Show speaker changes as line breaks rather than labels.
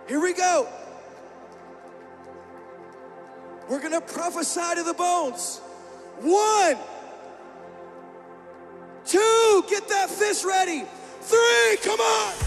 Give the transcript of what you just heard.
Here we go. We're gonna prophesy to the bones. 1, 2, get that fist ready. 3, come on.